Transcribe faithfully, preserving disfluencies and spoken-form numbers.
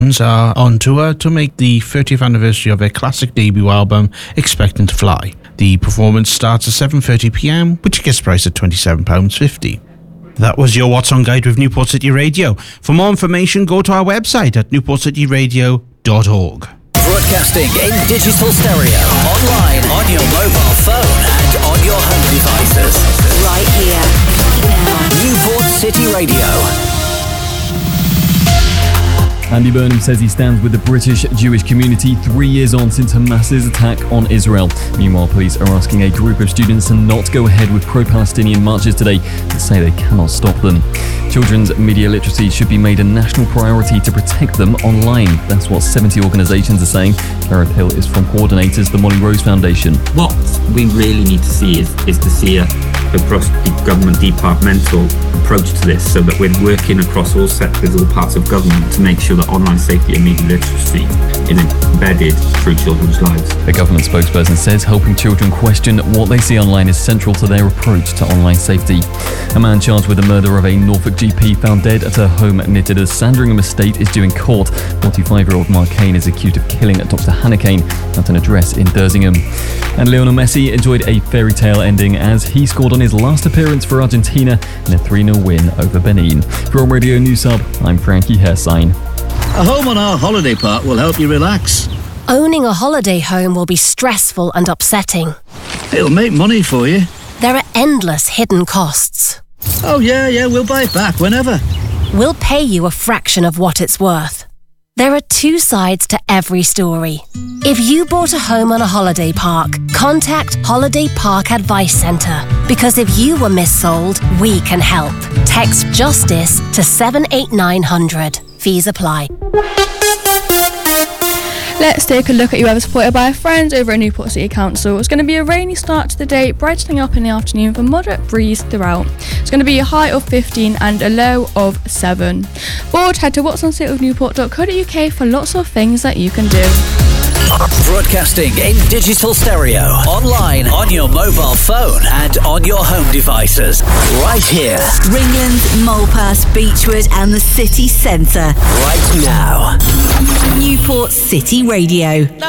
are on tour to make the thirtieth anniversary of their classic debut album, Expecting to Fly. The performance starts at seven thirty p m, which gets priced at twenty-seven pounds fifty. That was your What's On Guide with Newport City Radio. For more information, go to our website at newport city radio dot org. Broadcasting in digital stereo, online, on your mobile phone and on your home devices. Right here, now. Newport City Radio. Andy Burnham says he stands with the British Jewish community three years on since Hamas's attack on Israel. Meanwhile, police are asking a group of students to not go ahead with pro-Palestinian marches today and say they cannot stop them. Children's media literacy should be made a national priority to protect them online. That's what seventy organisations are saying. Clara Pill is from coordinators the Molly Rose Foundation. What we really need to see is, is to see a, a government departmental approach to this, so that we're working across all sectors, all parts of government, to make sure that online safety and media literacy is embedded through children's lives. The government spokesperson says helping children question what they see online is central to their approach to online safety. A man charged with the murder of a Norfolk G P found dead at her home near to the Sandringham estate is due in court. forty-five-year-old Mark Kane is accused of killing Doctor Hannah Kane at an address in Dersingham. And Lionel Messi enjoyed a fairy tale ending as he scored on his last appearance for Argentina in a three nil win over Benin. From Radio News Hub, I'm Frankie Hersign. A home on our holiday park will help you relax. Owning a holiday home will be stressful and upsetting. It'll make money for you. There are endless hidden costs. Oh yeah, yeah, we'll buy it back whenever. We'll pay you a fraction of what it's worth. There are two sides to every story. If you bought a home on a holiday park, contact Holiday Park Advice Centre. Because if you were missold, we can help. Text JUSTICE to seven eight nine hundred. Fees apply. Let's take a look at your weather supported by our friends over at Newport City Council. It's going to be a rainy start to the day, brightening up in the afternoon with a moderate breeze throughout. It's going to be a high of fifteen and a low of seven. Board, head to whats on city of newport dot co dot u k for lots of things that you can do. Broadcasting in digital stereo, online, on your mobile phone and on your home devices. Right here. Ringland, Mulpass, Beechwood and the city centre. Right now. Newport City Radio.